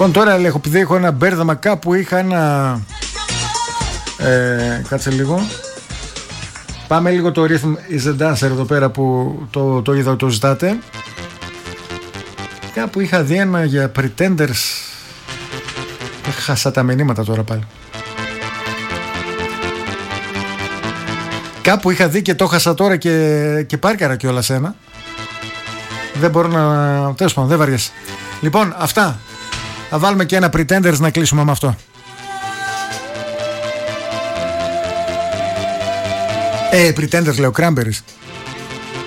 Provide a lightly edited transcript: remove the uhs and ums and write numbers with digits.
Λοιπόν, τώρα επειδή έχω ένα μπέρδαμα, κάπου είχα ένα. Κάτσε λίγο. Πάμε λίγο το Rhythm is a Dancer εδώ πέρα που το είδα, το ζητάτε. Κάπου είχα δει ένα για Pretenders. Έχασα τα μηνύματα τώρα πάλι. Κάπου είχα δει και το χάσα τώρα και πάρκαρα κιόλας ένα. Δεν μπορώ να... Τέλος πάντων, δεν βαριέσαι. Λοιπόν, αυτά. Θα βάλουμε και ένα Pretenders να κλείσουμε με αυτό. Pretenders λέω, Cranberries.